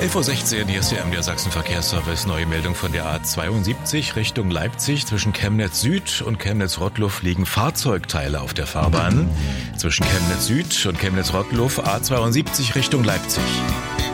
11:16 Uhr, hier ist der MDR Sachsen Verkehrsservice. Neue Meldung von der A72 Richtung Leipzig. Zwischen Chemnitz Süd und Chemnitz Rottluff liegen Fahrzeugteile auf der Fahrbahn. Zwischen Chemnitz Süd und Chemnitz Rottluff A72 Richtung Leipzig.